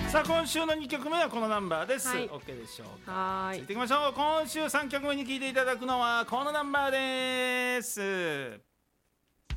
さあ今週の2曲目はこのナンバーです、 はい、 OK でしょうか。 はい、 ついていきましょう。今週3曲目に聴いていただくのはこのナンバーです。